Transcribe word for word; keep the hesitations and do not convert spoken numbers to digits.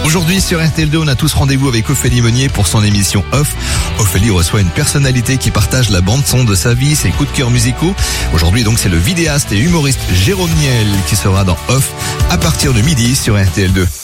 Aujourd'hui sur R T L deux, on a tous rendez-vous avec Ophélie Meunier pour son émission Off. Ophélie reçoit une personnalité qui partage la bande-son de sa vie, ses coups de cœur musicaux. Aujourd'hui donc c'est le vidéaste et humoriste Jérôme Niel qui sera dans Off à partir de midi sur R T L deux.